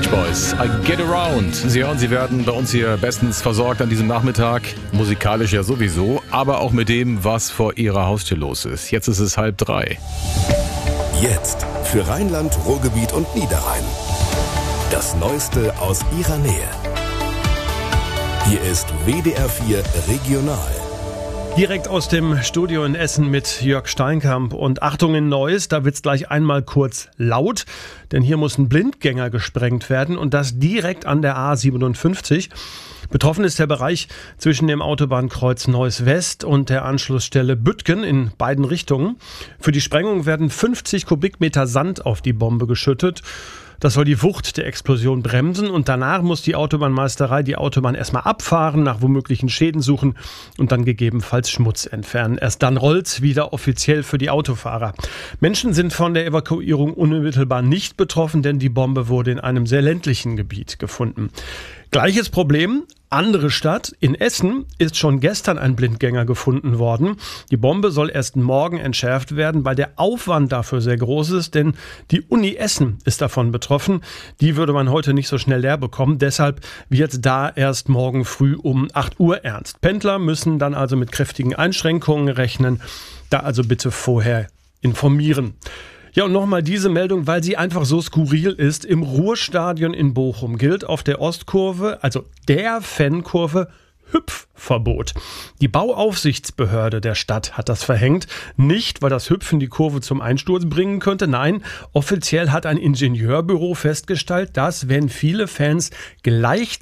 Beach Boys, I Get Around. Sie hören, Sie werden bei uns hier bestens versorgt an diesem Nachmittag. Musikalisch ja sowieso, aber auch mit dem, was vor Ihrer Haustür los ist. Jetzt ist es 2:30. Jetzt für Rheinland, Ruhrgebiet und Niederrhein. Das Neueste aus Ihrer Nähe. Hier ist WDR 4 Regional. Direkt aus dem Studio in Essen mit Jörg Steinkamp. Und Achtung in Neuss, da wird's gleich einmal kurz laut, denn hier muss ein Blindgänger gesprengt werden und das direkt an der A57. Betroffen ist der Bereich zwischen dem Autobahnkreuz Neuss West und der Anschlussstelle Büttgen in beiden Richtungen. Für die Sprengung werden 50 Kubikmeter Sand auf die Bombe geschüttet. Das soll die Wucht der Explosion bremsen und danach muss die Autobahnmeisterei die Autobahn erstmal abfahren, nach womöglichen Schäden suchen und dann gegebenenfalls Schmutz entfernen. Erst dann rollt's wieder offiziell für die Autofahrer. Menschen sind von der Evakuierung unmittelbar nicht betroffen, denn die Bombe wurde in einem sehr ländlichen Gebiet gefunden. Gleiches Problem, andere Stadt. In Essen ist schon gestern ein Blindgänger gefunden worden. Die Bombe soll erst morgen entschärft werden, weil der Aufwand dafür sehr groß ist, denn die Uni Essen ist davon betroffen. Die würde man heute nicht so schnell leer bekommen. Deshalb wird da erst morgen früh um 8 Uhr ernst. Pendler müssen dann also mit kräftigen Einschränkungen rechnen. Da also bitte vorher informieren. Ja, und nochmal diese Meldung, weil sie einfach so skurril ist. Im Ruhrstadion in Bochum gilt auf der Ostkurve, also der Fankurve, Hüpfverbot. Die Bauaufsichtsbehörde der Stadt hat das verhängt. Nicht, weil das Hüpfen die Kurve zum Einsturz bringen könnte. Nein, offiziell hat ein Ingenieurbüro festgestellt, dass, wenn viele Fans gleichzeitig